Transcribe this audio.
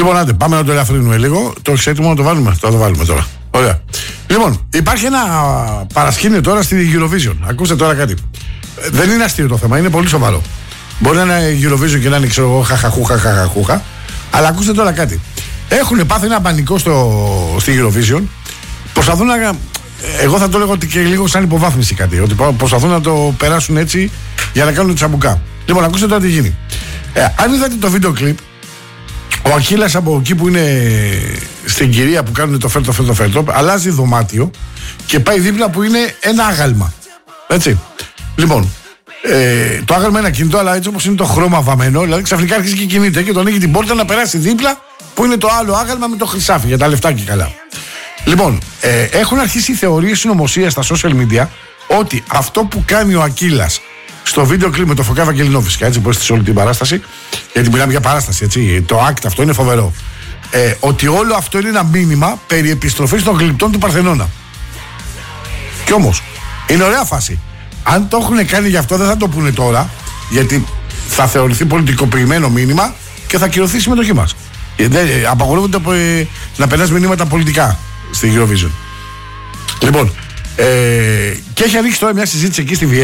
Λοιπόν, άντε, πάμε να το ελαφρύνουμε λίγο. Το έχεις έτοιμο να το βάλουμε? Θα το βάλουμε τώρα. Ωραία. Λοιπόν, υπάρχει ένα παρασκήνιο τώρα στη Eurovision. Ακούστε τώρα κάτι. Δεν είναι αστείο το θέμα, είναι πολύ σοβαρό. Μπορεί να είναι Eurovision και να είναι, ξέρω εγώ, χαχαχούχα. Αλλά ακούστε τώρα κάτι. Έχουν πάθει ένα πανικό στη Eurovision. Προσπαθούν να. Εγώ θα το λέγω ότι και λίγο σαν υποβάθμιση κάτι. Ότι προσπαθούν να το περάσουν έτσι για να κάνουν τσαμπουκά. Λοιπόν, ακούστε τώρα τι γίνει. Αν είδατε το βίντεο κλιπ, ο Ακύλας από εκεί που είναι στην κυρία που κάνουν το φέρτο, αλλάζει δωμάτιο και πάει δίπλα που είναι ένα άγαλμα. Έτσι. Λοιπόν, το άγαλμα είναι ακίνητο, αλλά έτσι όπως είναι το χρώμα βαμμένο, δηλαδή ξαφνικά αρχίζει και κινείται και τον ανοίγει την πόρτα να περάσει δίπλα που είναι το άλλο άγαλμα με το χρυσάφι για τα λεφτά και καλά. Λοιπόν, έχουν αρχίσει θεωρίες συνωμοσίας στα social media ότι αυτό που κάνει ο Ακύλας στο βίντεο κλιπ με το Φωκά Βαγγελινό, φυσικά έτσι, που έστησε όλη την παράσταση, γιατί μιλάμε για παράσταση, έτσι. Το act αυτό είναι φοβερό. Ότι όλο αυτό είναι ένα μήνυμα περί επιστροφής των γλυπτών του Παρθενώνα. Κι όμως, είναι ωραία φάση. Αν το έχουν κάνει γι' αυτό, δεν θα το πούνε τώρα, γιατί θα θεωρηθεί πολιτικοποιημένο μήνυμα και θα κυρωθεί η συμμετοχή μας. Απαγορεύονται να περνάς μηνύματα πολιτικά στη Eurovision. Λοιπόν, και έχει ανοίξει τώρα μια συζήτηση εκεί στη Βιέννη.